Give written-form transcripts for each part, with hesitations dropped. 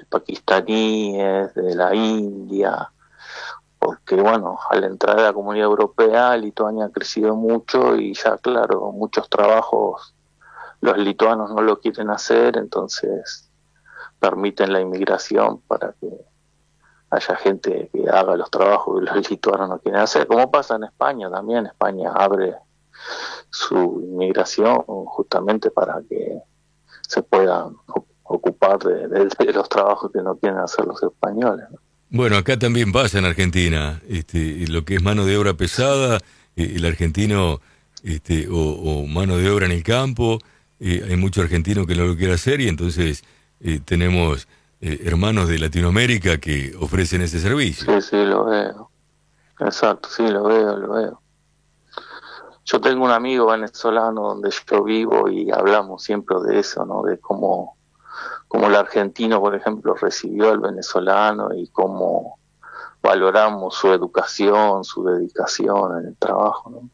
pakistaníes, de la India, porque bueno, al entrar a la Comunidad Europea, Lituania ha crecido mucho y ya claro, muchos trabajos los lituanos no lo quieren hacer, entonces permiten la inmigración para que haya gente que haga los trabajos que los lituanos no quieren hacer, como pasa en España también. España abre su inmigración justamente para que se puedan ocupar de los trabajos que no quieren hacer los españoles, ¿no? Bueno, acá también pasa en Argentina, lo que es mano de obra pesada, el argentino, o mano de obra en el campo, hay mucho argentino que no lo quiere hacer y entonces tenemos hermanos de Latinoamérica que ofrecen ese servicio. Sí, sí, lo veo. Exacto, sí, lo veo, lo veo. Yo tengo un amigo venezolano donde yo vivo y hablamos siempre de eso, ¿no? De cómo el argentino, por ejemplo, recibió al venezolano y cómo valoramos su educación, su dedicación en el trabajo, ¿no?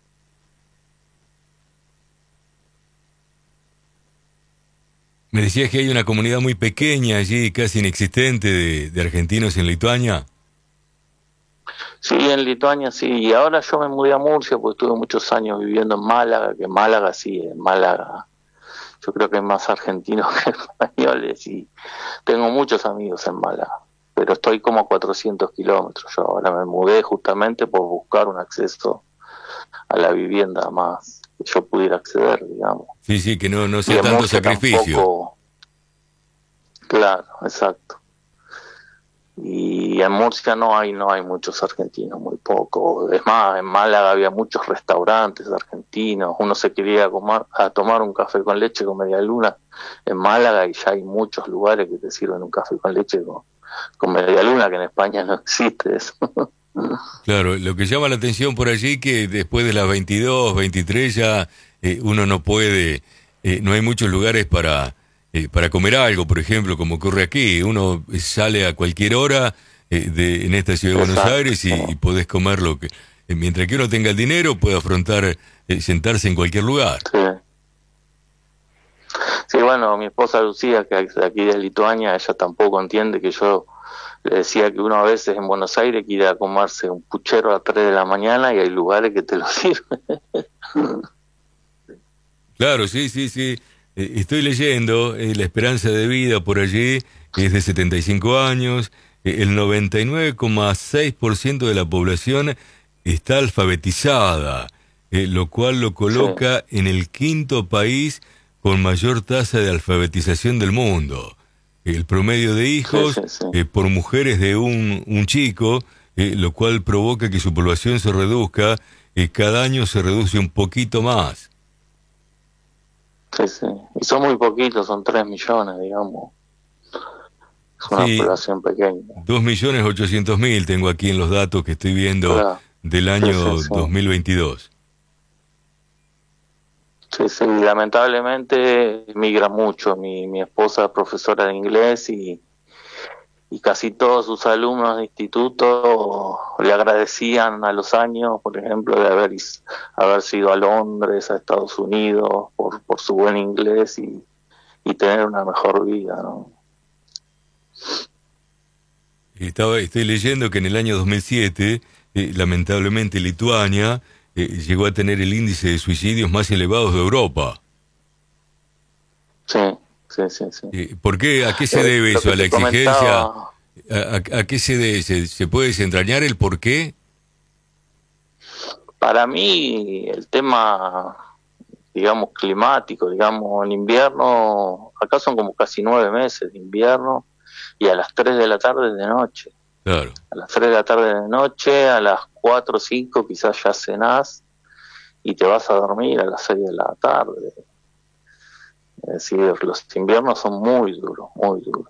Me decías que hay una comunidad muy pequeña allí, casi inexistente, de argentinos en Lituania. Sí, en Lituania sí, y ahora yo me mudé a Murcia porque estuve muchos años viviendo en Málaga, que Málaga sí, en Málaga yo creo que hay más argentinos que españoles y tengo muchos amigos en Málaga, pero estoy como a 400 kilómetros. Yo ahora me mudé justamente por buscar un acceso a la vivienda más que yo pudiera acceder, digamos. Sí, sí, que no Y sea en tanto Murcia sacrificio. tampoco, claro, exacto. Y en Murcia no hay muchos argentinos, muy poco. Es más, en Málaga había muchos restaurantes argentinos. Uno se quería a tomar un café con leche con media luna en Málaga y ya hay muchos lugares que te sirven un café con leche con media luna, que en España no existe eso. Claro, lo que llama la atención por allí que después de las 22, 23 ya uno no puede, no hay muchos lugares para comer algo, por ejemplo, como ocurre aquí. Uno sale a cualquier hora en esta ciudad de Buenos Exacto, Aires sí. y podés comer lo que... mientras que uno tenga el dinero, puede afrontar, sentarse en cualquier lugar. Sí. Sí, bueno, mi esposa Lucía, que es de aquí de Lituania, ella tampoco entiende que yo le decía que uno a veces en Buenos Aires quiere ir a comerse un puchero a las 3 de la mañana y hay lugares que te lo sirven. Claro, sí, sí, sí. Estoy leyendo la esperanza de vida por allí es de 75 años. El 99,6% de la población está alfabetizada, lo cual lo Sí, coloca en el quinto país con mayor tasa de alfabetización del mundo. El promedio de sí, hijos sí, sí. por mujeres de un chico, lo cual provoca que su población se reduzca, cada año se reduce un poquito más. Sí, sí. Y son muy poquitos, son 3 millones, digamos. Es una Sí, población pequeña. 2.800.000 tengo aquí en los datos que estoy viendo Claro. del Sí, sí, año sí. 2022. Sí, sí, lamentablemente migra mucho. Mi esposa es profesora de inglés y casi todos sus alumnos de instituto le agradecían a los años, por ejemplo, de haber sido a Londres, a Estados Unidos, por su buen inglés y tener una mejor vida, ¿no? Estoy leyendo que en el año 2007, lamentablemente Lituania llegó a tener el índice de suicidios más elevados de Europa. Sí, sí, sí, sí. ¿Por qué? ¿A qué se debe Lo eso? que ¿A la te exigencia? comentaba, ¿A qué se debe? ¿Se puede desentrañar el por qué? para mí el tema, digamos, climático, digamos, en invierno, acá son como casi 9 meses de invierno y a las 3 de la tarde es de noche. Claro. A las 3 de la tarde de noche, a las 4 o 5 quizás ya cenás y te vas a dormir a las 6 de la tarde. Es decir, los inviernos son muy duros, muy duros.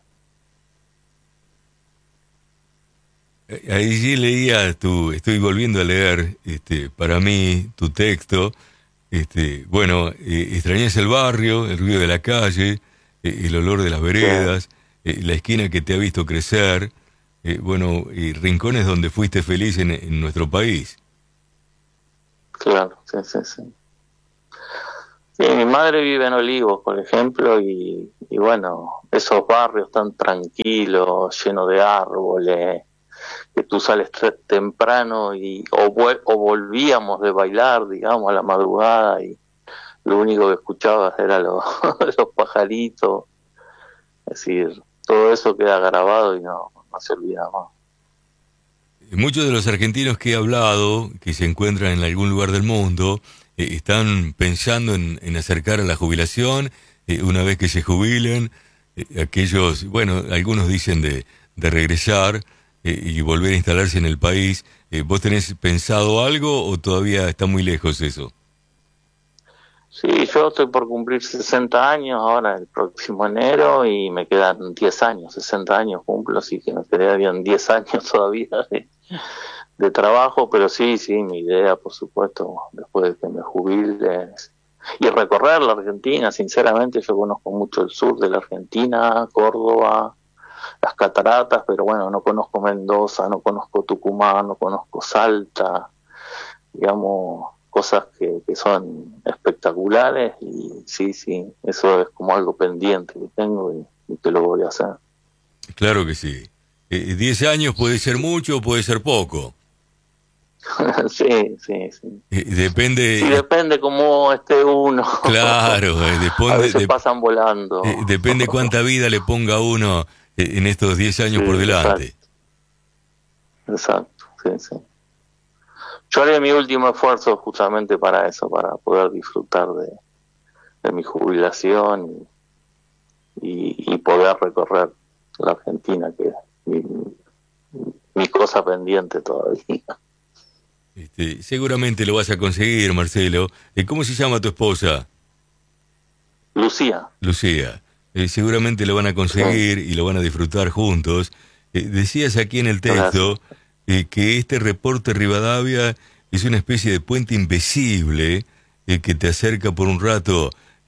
Ahí sí leía estoy volviendo a leer, para mí, tu texto. Bueno, extrañas el barrio, el ruido de la calle, el olor de las Sí, veredas, la esquina que te ha visto crecer, bueno, rincones donde fuiste feliz en nuestro país. claro, sí, sí, sí. Sí, mi madre vive en Olivos, por ejemplo, y bueno, esos barrios tan tranquilos, llenos de árboles, que tú sales temprano o volvíamos de bailar, digamos, a la madrugada y lo único que escuchabas era los pajaritos, es decir, todo eso queda grabado y no se olvida más. Muchos de los argentinos que he hablado, que se encuentran en algún lugar del mundo, están pensando en acercar a la jubilación, una vez que se jubilen, aquellos, bueno, algunos dicen de regresar y volver a instalarse en el país. ¿Vos tenés pensado algo o todavía está muy lejos eso? Sí, yo estoy por cumplir 60 años ahora el próximo enero y me quedan 10 años, 60 años cumplo, así que me quedarían 10 años todavía de trabajo, pero sí, mi idea, por supuesto, después de que me jubile, y recorrer la Argentina. Sinceramente yo conozco mucho el sur de la Argentina, Córdoba, las cataratas, pero bueno, no conozco Mendoza, no conozco Tucumán, no conozco Salta, digamos, cosas que son espectaculares, y sí, eso es como algo pendiente que tengo y que lo voy a hacer. Claro que sí. 10 años puede ser mucho o puede ser poco. Sí. Sí, Depende, depende cómo esté uno. claro, A depende, veces pasan volando. depende cuánta vida le ponga uno en estos 10 Sí, años por delante. exacto, sí. Yo haré mi último esfuerzo justamente para eso, para poder disfrutar de mi jubilación y poder recorrer la Argentina, que es mi cosa pendiente todavía. Seguramente lo vas a conseguir, Marcelo. ¿Cómo se llama tu esposa? Lucía. Lucía. Seguramente lo van a conseguir y lo van a disfrutar juntos. Decías aquí en el texto que este reporte Rivadavia es una especie de puente invisible que te acerca por un rato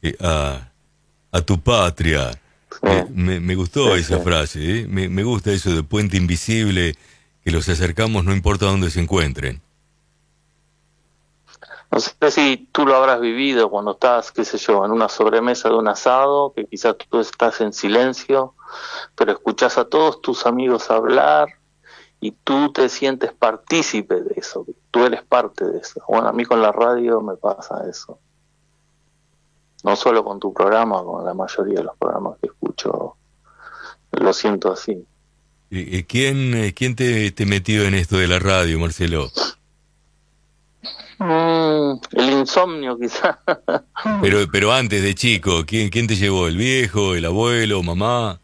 a tu patria. Me gustó esa frase, me gusta eso de puente invisible, que los acercamos no importa dónde se encuentren. No sé si tú lo habrás vivido cuando estás, qué sé yo, en una sobremesa de un asado, que quizás tú estás en silencio, pero escuchás a todos tus amigos hablar y tú te sientes partícipe de eso, tú eres parte de eso. Bueno, a mí con la radio me pasa eso. No solo con tu programa, con la mayoría de los programas que escucho, lo siento así. ¿Quién te metió en esto de la radio, Marcelo? El insomnio quizás. Pero antes de chico, ¿quién te llevó? ¿El viejo, el abuelo, mamá?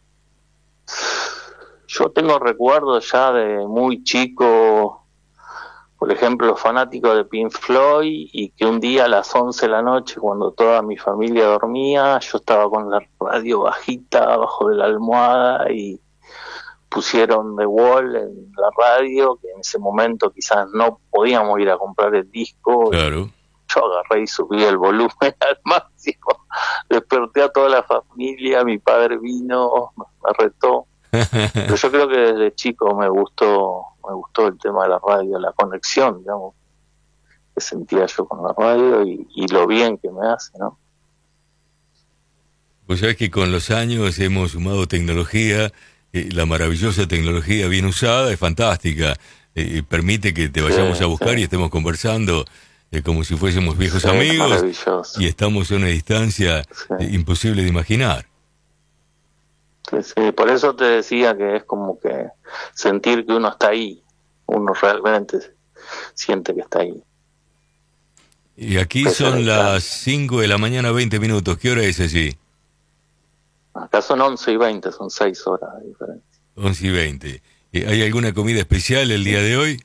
Yo tengo recuerdos ya de muy chico, por ejemplo, fanático de Pink Floyd, y que un día a las 11 de la noche, cuando toda mi familia dormía, yo estaba con la radio bajita abajo de la almohada y pusieron The Wall en la radio, que en ese momento quizás no podíamos ir a comprar el disco. Claro. Yo agarré y subí el volumen al máximo, desperté a toda la familia, mi padre vino, me retó. Pero yo creo que desde chico me gustó el tema de la radio, la conexión, digamos, que sentía yo con la radio y lo bien que me hace, ¿no? Pues sabés que con los años hemos sumado tecnología, la maravillosa tecnología bien usada es fantástica, permite que te vayamos a buscar y estemos conversando como si fuésemos viejos amigos y estamos a una distancia imposible de imaginar. Sí, por eso te decía que es como que sentir que uno está ahí, uno realmente siente que está ahí. Y aquí son las 5 de la mañana, 20 minutos. ¿Qué hora es allí? Acá son 11:20, son 6 horas de diferencia. 11:20. ¿Hay alguna comida especial el día de hoy?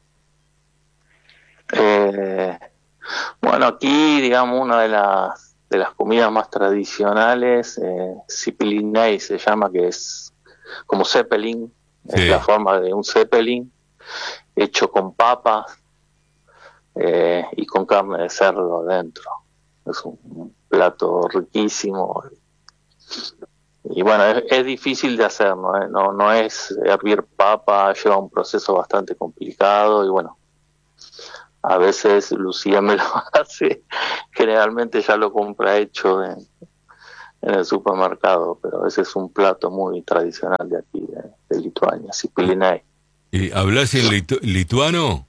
Bueno, aquí, digamos, una de las comidas más tradicionales, Zeppelin se llama, que es como Zeppelin, es la forma de un Zeppelin, hecho con papas y con carne de cerdo adentro. Es un plato riquísimo. Y bueno, es difícil de hacer, ¿no? No es hervir papa, lleva un proceso bastante complicado y bueno, A veces Lucía me lo hace, generalmente ya lo compra hecho en el supermercado, pero ese es un plato muy tradicional de aquí, de Lituania, sipilinai. ¿Hablas en lituano?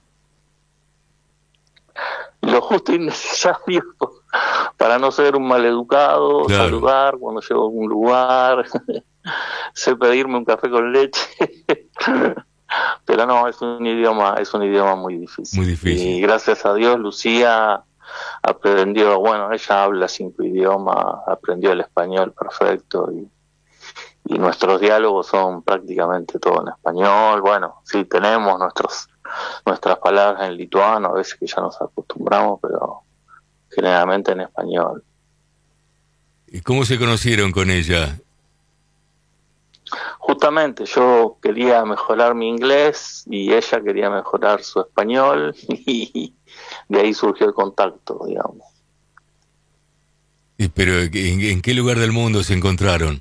Lo justo y necesario para no ser un maleducado, Claro. saludar cuando llego a algún lugar, sé pedirme un café con leche, pero no, es un idioma muy Muy difícil. Y difícil. gracias a Dios Lucía aprendió, bueno, ella habla 5 idiomas, aprendió el español perfecto y nuestros diálogos son prácticamente todo en español. Bueno, sí tenemos nuestras palabras en lituano, a veces que ya nos acostumbramos, pero generalmente en español. ¿Y cómo se conocieron con ella? Justamente yo quería mejorar mi inglés y ella quería mejorar su español y de ahí surgió el contacto, digamos. Pero ¿en qué lugar del mundo se encontraron?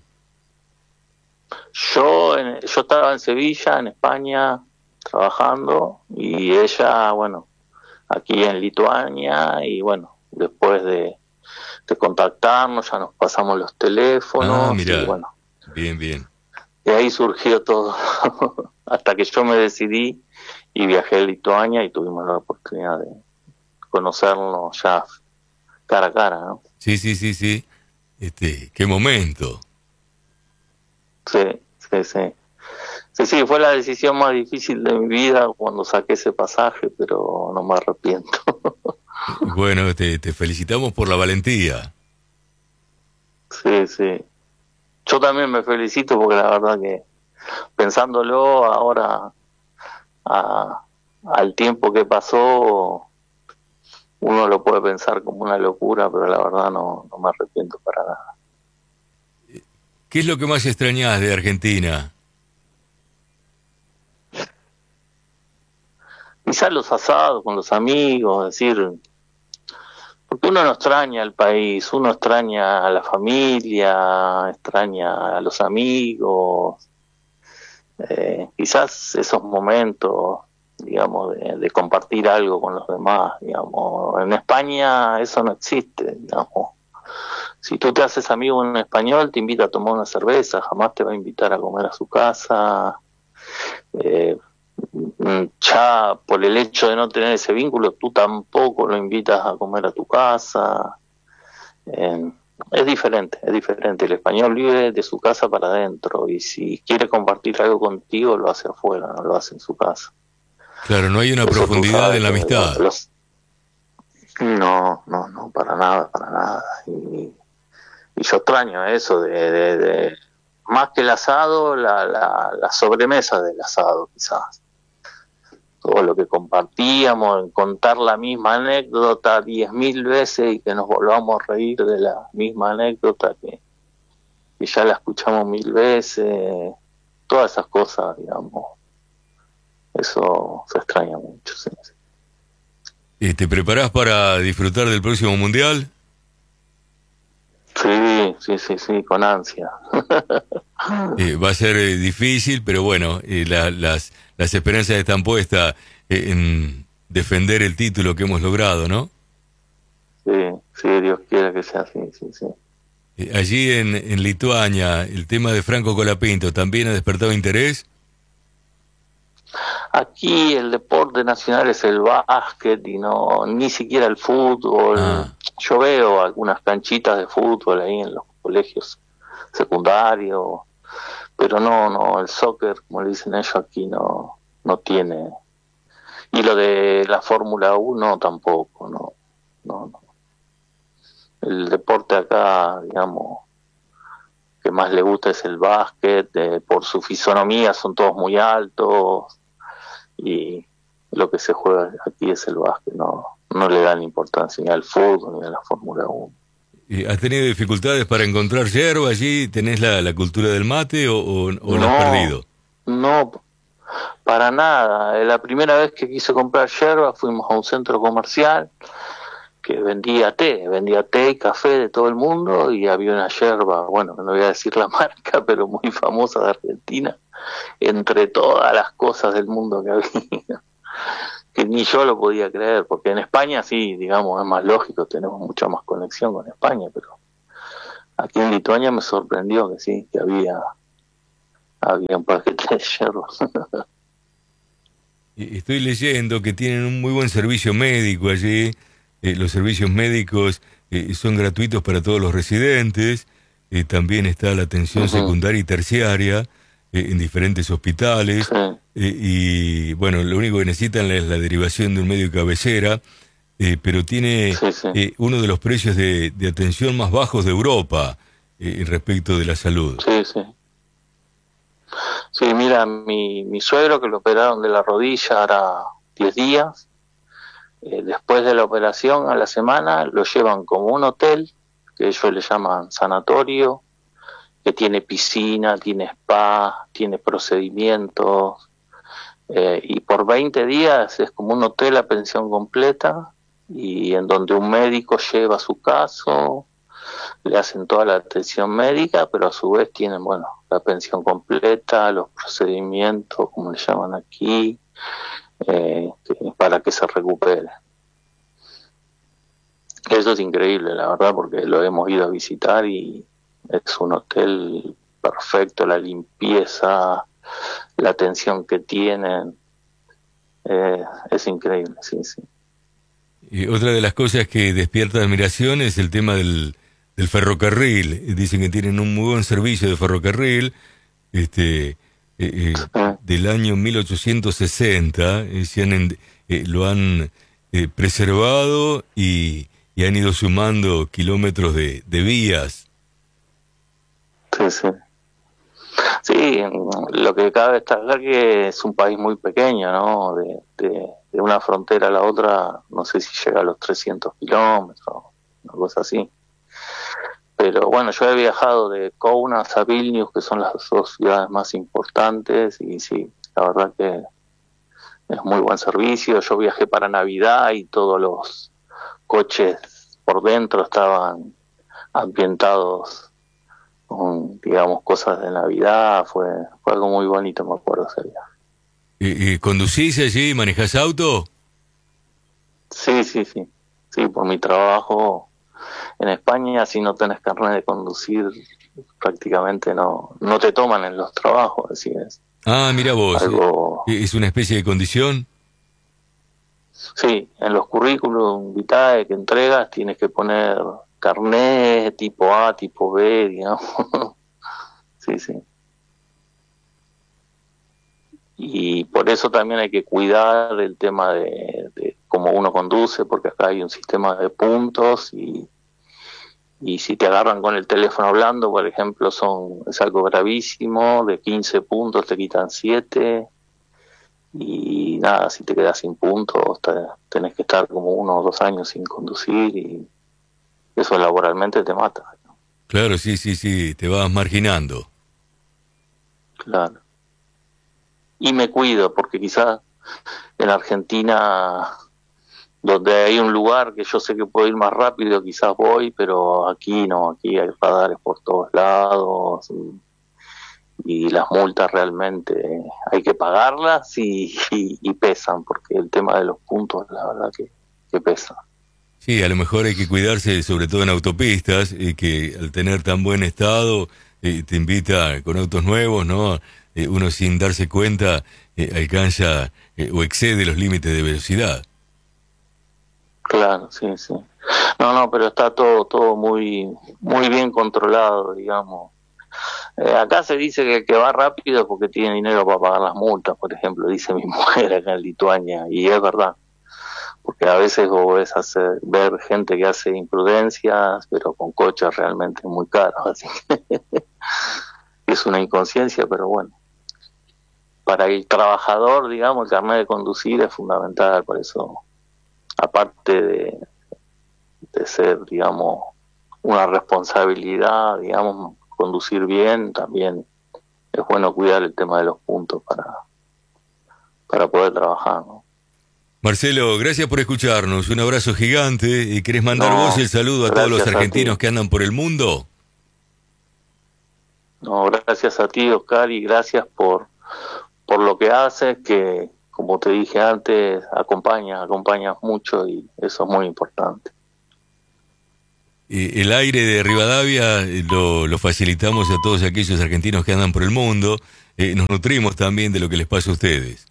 Yo estaba en Sevilla, en España, trabajando y ella, bueno, aquí en Lituania y bueno, después de contactarnos ya nos pasamos los Ah, teléfonos y mirá. bueno, Bien, bien. de ahí surgió todo hasta que yo me decidí y viajé a Lituania y tuvimos la oportunidad de conocernos ya cara a cara, ¿no? Sí, sí, sí, sí. Qué momento. Sí, sí, sí. Sí, sí, fue la decisión más difícil de mi vida cuando saqué ese pasaje, pero no me arrepiento. Bueno, te felicitamos por la valentía. Sí, sí. Yo también me felicito porque la verdad que pensándolo ahora al tiempo que pasó, uno lo puede pensar como una locura, pero la verdad no me arrepiento para nada. ¿Qué es lo que más extrañás de Argentina? Quizás los asados con los amigos, es decir, porque uno no extraña al país, uno extraña a la familia, extraña a los amigos, quizás esos momentos, digamos, de compartir algo con los demás, digamos. En España eso no existe, digamos. Si tú te haces amigo en un español, te invita a tomar una cerveza, jamás te va a invitar a comer a su casa. Eh, ya por el hecho de no tener ese vínculo, tú tampoco lo invitas a comer a tu casa. Eh, es diferente, es diferente. El español vive de su casa para adentro y si quiere compartir algo contigo, lo hace afuera, no lo hace en su casa. Claro, no hay una Eso tú profundidad sabes en la que amistad. no, para nada, para nada. Y yo extraño eso de más que el asado, la sobremesa del asado, quizás. Todo lo que compartíamos, en contar la misma anécdota 10.000 veces y que nos volvamos a reír de la misma anécdota que ya la escuchamos 1000 veces, todas esas cosas, digamos, eso se extraña mucho. Sí, ¿Te preparás para disfrutar del próximo mundial? sí, sí, sí, sí, con ansia. Va a ser difícil, pero bueno, las esperanzas están puestas en defender el título que hemos logrado, ¿no? Sí, sí, Dios quiera que sea así, sí, sí. Allí en Lituania, el tema de Franco Colapinto también ha despertado interés. Aquí el deporte nacional es el básquet y no ni siquiera el fútbol. Ah, Yo veo algunas canchitas de fútbol ahí en los colegios secundarios, pero no, el soccer, como le dicen ellos aquí, no tiene. Y lo de la Fórmula 1 tampoco, no. El deporte acá, digamos, que más le gusta es el básquet, por su fisonomía son todos muy altos y lo que se juega aquí es el básquet, no le dan importancia ni al fútbol ni a la Fórmula 1. ¿has tenido dificultades para encontrar yerba allí? ¿Tenés la cultura del mate o la has No, perdido? no, para nada. La primera vez que quise comprar yerba fuimos a un centro comercial que vendía té y café de todo el mundo y había una yerba, bueno, no voy a decir la marca, pero muy famosa de Argentina, entre todas las cosas del mundo que había, que ni yo lo podía creer, porque en España sí, digamos, es más lógico, tenemos mucha más conexión con España, pero aquí en Lituania me sorprendió que sí, que había un paquete de hierro. Estoy leyendo que tienen un muy buen servicio médico allí. Los servicios médicos son gratuitos para todos los residentes. También está la atención secundaria y terciaria en diferentes hospitales. Sí, Y bueno, lo único que necesitan es la derivación de un médico cabecera, pero tiene sí, sí, uno de los precios de atención más bajos de Europa respecto de la salud. sí, sí. Sí, mira, mi suegro que lo operaron de la rodilla hará 10 días. Después de la operación, a la semana, lo llevan como un hotel, que ellos le llaman sanatorio, que tiene piscina, tiene spa, tiene procedimientos, y por 20 días es como un hotel a pensión completa, y en donde un médico lleva su caso, le hacen toda la atención médica, pero a su vez tienen, bueno, la pensión completa, los procedimientos, como le llaman aquí, para que se recupere. Eso es increíble, la verdad, porque lo hemos ido a visitar y es un hotel perfecto, la limpieza, la atención que tienen, es increíble, sí, sí. Y otra de las cosas que despierta admiración es el tema del ferrocarril. Dicen que tienen un muy buen servicio de ferrocarril, del año 1860, lo han preservado y han ido sumando kilómetros de vías. Sí, sí. Sí, lo que cabe destacar que es un país muy pequeño, ¿no? De una frontera a la otra, no sé si llega a los 300 kilómetros, una cosa así. Pero bueno, yo he viajado de Kaunas a Vilnius, que son las dos ciudades más importantes, y sí, la verdad que es muy buen servicio. Yo viajé para Navidad y todos los coches por dentro estaban ambientados con, digamos, cosas de Navidad. Fue algo muy bonito, me acuerdo ese viaje. ¿Conducís allí? ¿Manejás auto? Sí, sí, sí. Sí, por mi trabajo en España, si no tenés carnet de conducir, prácticamente no te toman en los trabajos, así es. Ah, mira vos, Algo, ¿es una especie de condición? sí, en los currículum vitae que entregas tienes que poner carnet tipo A, tipo B, digamos. Sí, sí. Y por eso también hay que cuidar el tema de cómo uno conduce, porque acá hay un sistema de puntos y si te agarran con el teléfono hablando, por ejemplo, es algo gravísimo, de 15 puntos te quitan 7 y nada, si te quedas sin puntos tenés que estar como 1 o 2 años sin conducir y eso laboralmente te mata. Claro, sí, sí, sí, te vas marginando. Claro. Y me cuido, porque quizás en Argentina, donde hay un lugar que yo sé que puedo ir más rápido, quizás voy, pero aquí no, aquí hay radares por todos lados y las multas realmente hay que pagarlas y pesan, porque el tema de los puntos, la verdad que pesa. Sí, a lo mejor hay que cuidarse, sobre todo en autopistas, que al tener tan buen estado, te invita con autos nuevos, ¿no? Uno sin darse cuenta alcanza o excede los límites de velocidad. Claro, sí, sí. No, pero está todo muy bien controlado, digamos. Acá se dice que el que va rápido es porque tiene dinero para pagar las multas, por ejemplo, dice mi mujer acá en Lituania, y es verdad, porque a veces vos ves ver gente que hace imprudencias, pero con coches realmente muy caros, así que es una inconsciencia, pero bueno. Para el trabajador, digamos, el carnet de conducir es fundamental, por eso, aparte de ser, digamos, una responsabilidad, digamos, conducir bien, también es bueno cuidar el tema de los puntos para poder trabajar, ¿no? Marcelo, gracias por escucharnos, un abrazo gigante. ¿Y querés mandar vos el saludo a todos los argentinos que andan por el mundo? No, gracias a ti, Oscar, y gracias por lo que haces, que como como te dije antes, acompañas mucho y eso es muy importante. El aire de Rivadavia lo facilitamos a todos aquellos argentinos que andan por el mundo. Nos nutrimos también de lo que les pasa a ustedes.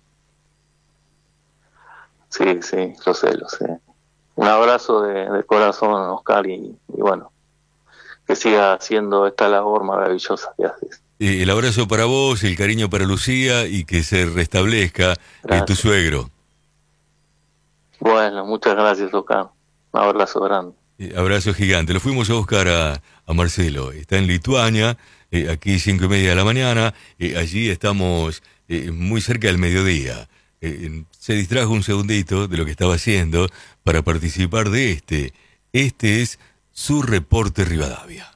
Sí, lo sé. Un abrazo de corazón, Oscar, y bueno, que siga haciendo esta labor maravillosa que haces. El abrazo para vos, el cariño para Lucía y que se restablezca tu suegro. Bueno, muchas gracias, Oscar. Un abrazo grande. Abrazo gigante. Lo fuimos a buscar a Marcelo. Está en Lituania, aquí 5:30 de la mañana. Allí estamos muy cerca del mediodía. Se distrajo un segundito de lo que estaba haciendo para participar de este. Este es su reporte Rivadavia.